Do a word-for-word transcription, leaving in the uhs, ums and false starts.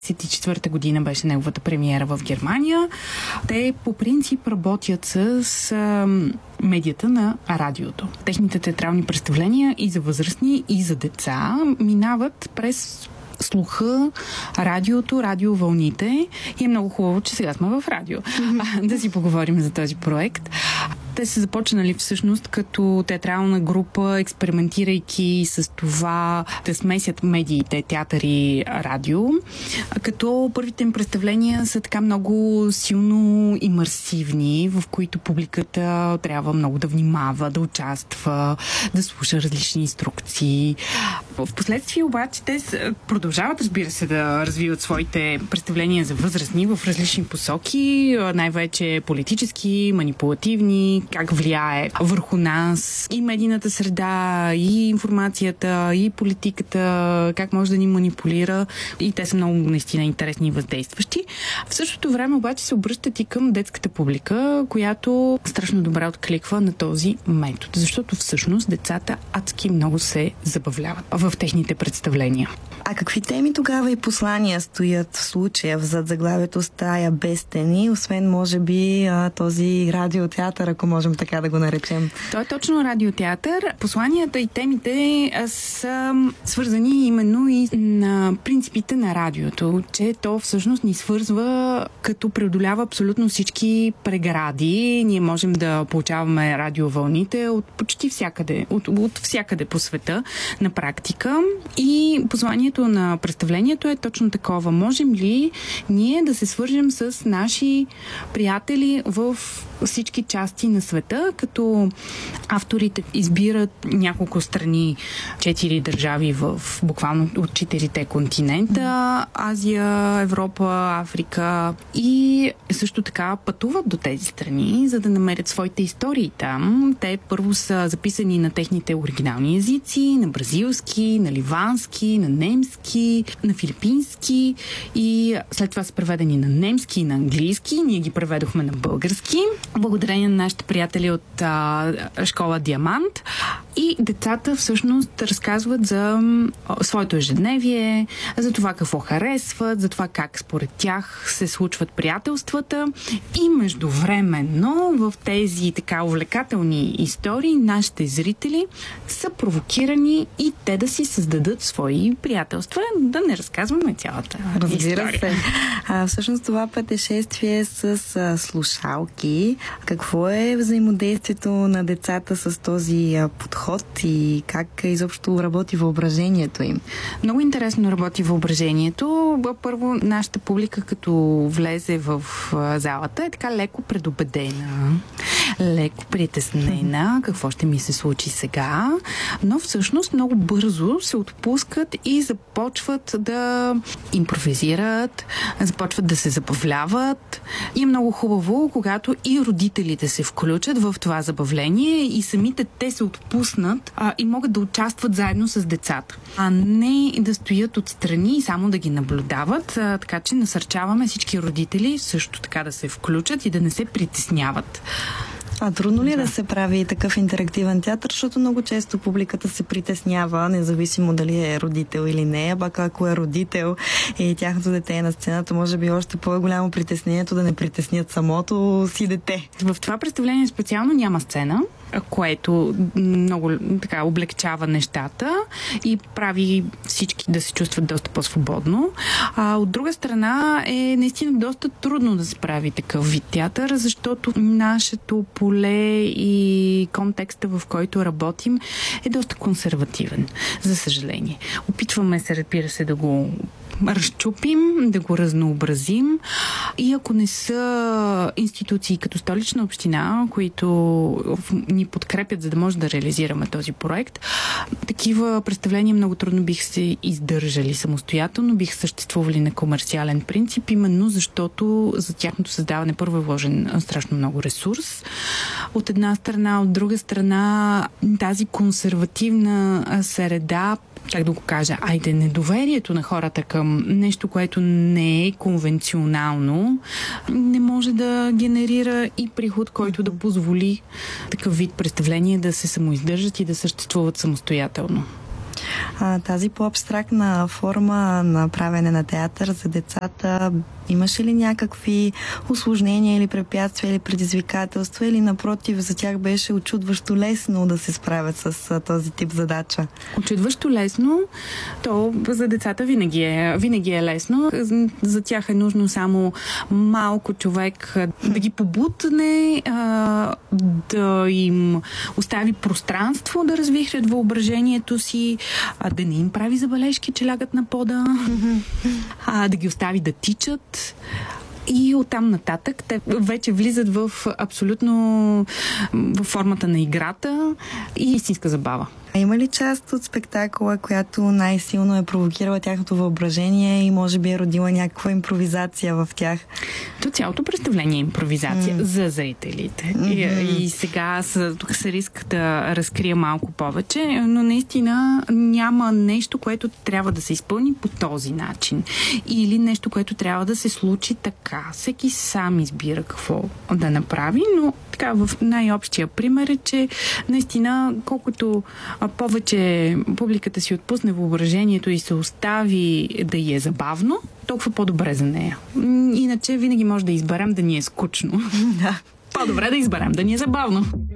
и четвърта година беше неговата премиера в Германия. Те по принцип работят с а, медията на радиото. Техните театрални представления и за възрастни, и за деца минават през слуха, радиото, радиовълните. И е много хубаво, че сега сме в радио. Mm-hmm. Да си поговорим за този проект. Те са започнали всъщност като театрална група, експериментирайки с това да смесят медиите, театър и радио. Като първите им представления са така много силно имърсивни, в които публиката трябва много да внимава, да участва, да слуша различни инструкции. В последствие обаче те продължават, разбира се, да развиват своите представления за възрастни в различни посоки, най-вече политически, манипулативни, как влияе върху нас и медийната среда, и информацията, и политиката, как може да ни манипулира. И те са много наистина интересни и въздействащи. В същото време обаче се обръщат и към детската публика, която страшно добре откликва на този метод. Защото всъщност децата адски много се забавляват в техните представления. А какви теми тогава и послания стоят в случая зад заглавието "Стая без стени", освен може би този радиотеатър, ако можем така да го наречем? Той е точно радиотеатър. Посланията и темите са свързани именно и на принципите на радиото, че то всъщност ни свързва, като преодолява абсолютно всички прегради. Ние можем да получаваме радиовълните от почти всякъде, от, от всякъде по света на практика. И посланието на представлението е точно такова. Можем ли ние да се свържем с наши приятели в всички части на света, като авторите избират няколко страни, четири държави в буквално от четирите континента, Азия, Европа, Африка, и също така пътуват до тези страни, за да намерят своите истории там. Те първо са записани на техните оригинални езици, на бразилски, на ливански, на немски, на филипински, и след това са преведени на немски и на английски. Ние ги преведохме на български, благодарение на нашите приятели от а, школа Диамант. И децата всъщност разказват за своето ежедневие, за това какво харесват, за това как според тях се случват приятелствата, и междувременно в тези така увлекателни истории нашите зрители са провокирани и те да си създадат свои приятелства. Да не разказваме цялата Разбира история. се. А, всъщност това пътешествие с а, слушалки, какво е взаимодействието на децата с този а, подход и как изобщо работи въображението им? Много интересно работи въображението. Първо, нашата публика, като влезе в а, залата, е така леко предубедена, леко притеснена, какво ще ми се случи сега, но всъщност много бързо се отпускат и започват да импровизират, започват да се забавляват. И е много хубаво, когато и родителите се включат в това забавление и самите те се отпуснат а, и могат да участват заедно с децата, а не да стоят отстрани и само да ги наблюдават. А, така че насърчаваме всички родители също така да се включат и да не се притесняват. А трудно ли е да се прави такъв интерактивен театър, защото много често публиката се притеснява, независимо дали е родител или не, а пък ако е родител и тяхното дете е на сцената, може би още по-голямо притеснението да не притеснят самото си дете. В това представление специално няма сцена, което много така облегчава нещата и прави всички да се чувстват доста по-свободно. А от друга страна е наистина доста трудно да се прави такъв вид театър, защото нашето поле и контекста, в който работим, е доста консервативен, за съжаление. Опитваме се, разбира се, да го разчупим, да го разнообразим, и ако не са институции като Столична община, които ни подкрепят, за да може да реализираме този проект, такива представления много трудно бих се издържали самостоятелно, бих съществували на комерциален принцип, именно защото за тяхното създаване първо е вложен страшно много ресурс. От една страна, от друга страна, тази консервативна среда, как да го кажа, айде, недоверието на хората към нещо, което не е конвенционално, не може да генерира и приход, който да позволи такъв вид представление да се самоиздържат и да съществуват самостоятелно. А, тази по-абстрактна форма на правене на театър за децата, имаше ли някакви усложнения или препятствия или предизвикателства, или напротив за тях беше очудващо лесно да се справят с този тип задача? Очудващо лесно, то за децата винаги е, винаги е лесно. За тях е нужно само малко човек да ги побутне, да им остави пространство да развихрят въображението си, да не им прави забележки, че лягат на пода, да ги остави да тичат. И оттам нататък те вече влизат в абсолютно в формата на играта и истинска забава. А има ли част от спектакъла, която най-силно е провокирала тяхното въображение и може би е родила някаква импровизация в тях? То цялото представление е импровизация mm. за зрителите. Mm-hmm. И, и сега с, тук се риск да разкрия малко повече, но наистина няма нещо, което трябва да се изпълни по този начин. Или нещо, което трябва да се случи така. Всеки сам избира какво да направи, но така в най-общия пример е, че наистина колкото повече публиката си отпусне въображението и се остави да й е забавно, толкова по-добре за нея. Иначе винаги може да изберем да ни е скучно. Да. По-добре да изберем да ни е забавно.